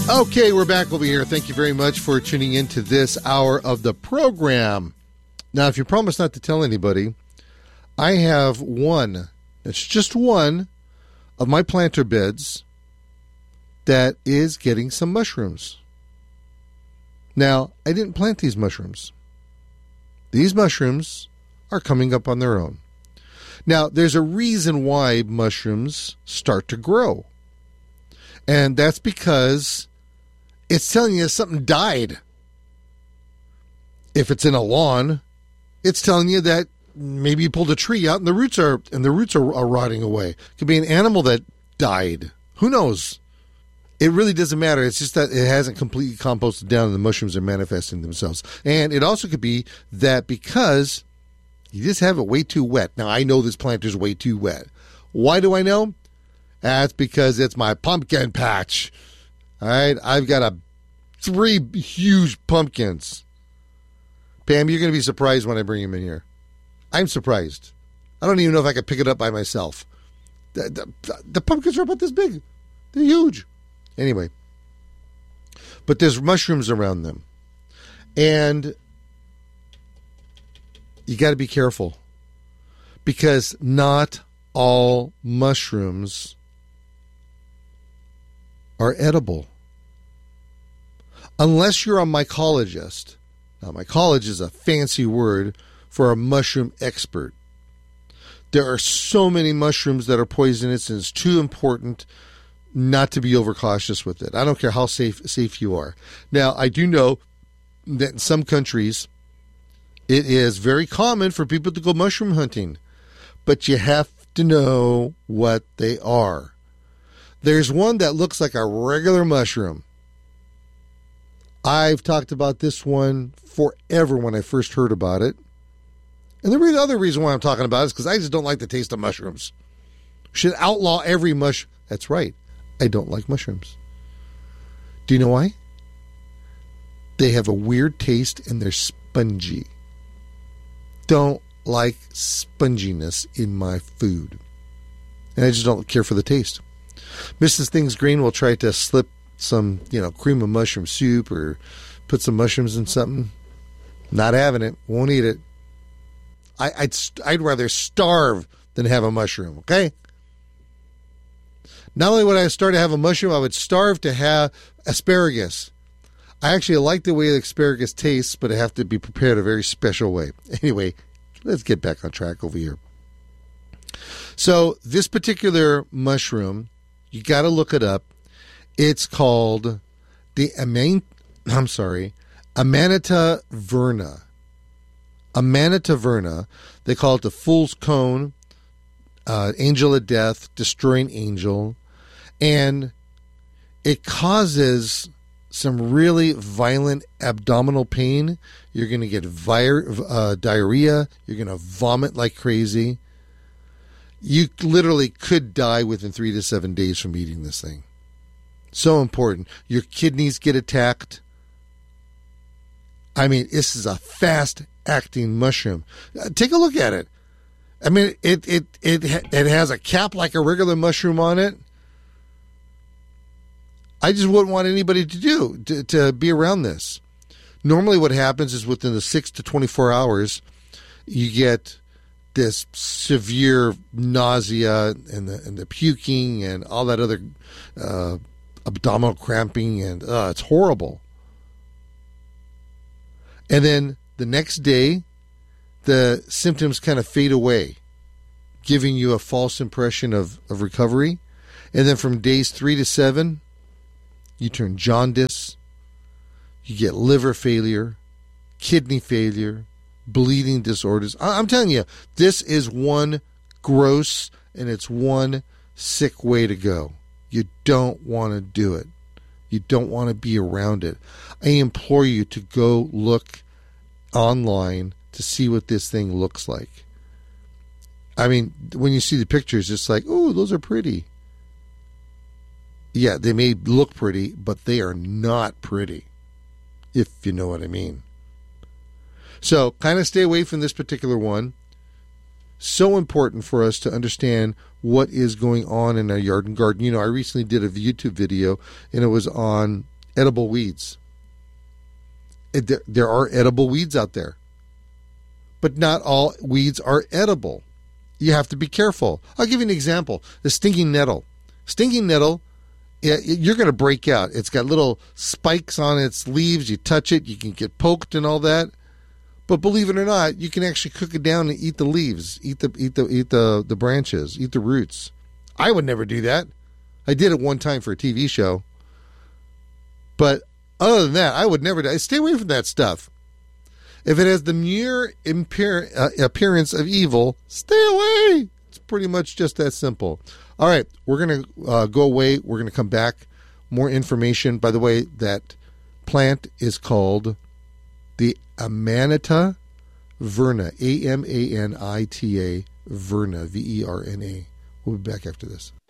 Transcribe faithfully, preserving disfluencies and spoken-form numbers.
Okay, we're back over here. Thank you very much for tuning in to this hour of the program. Now, if you promise not to tell anybody, I have one, it's just one, of my planter beds that is getting some mushrooms. Now, I didn't plant these mushrooms. These mushrooms are coming up on their own. Now, there's a reason why mushrooms start to grow. And that's because it's telling you something died. If it's in a lawn, it's telling you that maybe you pulled a tree out and the roots are and the roots are, are rotting away. It could be an animal that died. Who knows? It really doesn't matter. It's just that it hasn't completely composted down and the mushrooms are manifesting themselves. And it also could be that because you just have it way too wet. Now, I know this planter's way too wet. Why do I know? That's because it's my pumpkin patch. All right, I've got a three huge pumpkins. Pam, you're going to be surprised when I bring them in here. I'm surprised. I don't even know if I could pick it up by myself. The, the, the pumpkins are about this big. They're huge. Anyway, but there's mushrooms around them. And you got to be careful because not all mushrooms are edible. Unless you're a mycologist. Now, mycologist is a fancy word for a mushroom expert. There are so many mushrooms that are poisonous, and it's too important not to be overcautious with it. I don't care how safe safe you are. Now, I do know that in some countries, it is very common for people to go mushroom hunting, but you have to know what they are. There's one that looks like a regular mushroom. I've talked about this one forever when I first heard about it. And the other reason why I'm talking about it is because I just don't like the taste of mushrooms. Should outlaw every mush. That's right. I don't like mushrooms. Do you know why? They have a weird taste and they're spongy. Don't like sponginess in my food. And I just don't care for the taste. Missus Things Green will try to slip some, you know, cream of mushroom soup or put some mushrooms in something. Not having it. Won't eat it. I, I'd I'd rather starve than have a mushroom, okay? Not only would I start to have a mushroom, I would starve to have asparagus. I actually like the way the asparagus tastes, but I have to be prepared a very special way. Anyway, let's get back on track over here. So this particular mushroom, you got to look it up. It's called the Aman- I'm sorry, Amanita verna. Amanita verna. They call it the fool's cone, uh, angel of death, destroying angel, and it causes some really violent abdominal pain. You're going to get vi- uh, diarrhea. You're going to vomit like crazy. You literally could die within three to seven days from eating this thing. So important. Your kidneys get attacked. I mean, this is a fast-acting mushroom. Uh, take a look at it. I mean, it it it it has a cap like a regular mushroom on it. I just wouldn't want anybody to do to, to be around this. Normally, what happens is within the six to twenty-four hours, you get this severe nausea and the and the puking and all that other uh, abdominal cramping, and uh, it's horrible. And then the next day, the symptoms kind of fade away, giving you a false impression of, of recovery. And then from days three to seven, you turn jaundice, you get liver failure, kidney failure, bleeding disorders. I'm telling you, this is one gross and it's one sick way to go. You don't want to do it. You don't want to be around it. I implore you to go look online to see what this thing looks like. I mean, when you see the pictures, it's like, oh, those are pretty. Yeah, they may look pretty, but they are not pretty, if you know what I mean. So kind of stay away from this particular one. So important for us to understand what is going on in our yard and garden. You know, I recently did a YouTube video, and it was on edible weeds. It, there, there are edible weeds out there. But not all weeds are edible. You have to be careful. I'll give you an example. The stinging nettle. Stinging nettle, you're going to break out. It's got little spikes on its leaves. You touch it, you can get poked and all that. But believe it or not, you can actually cook it down and eat the leaves, eat the eat the eat the, the branches, eat the roots. I would never do that. I did it one time for a T V show. But other than that, I would never do. Stay away from that stuff. If it has the mere imper- uh, appearance of evil, stay away. It's pretty much just that simple. All right, we're going to uh, go away. We're going to come back. More information. By the way, that plant is called the Amanita verna. A M A N I T A verna. V E R N A. We'll be back after this.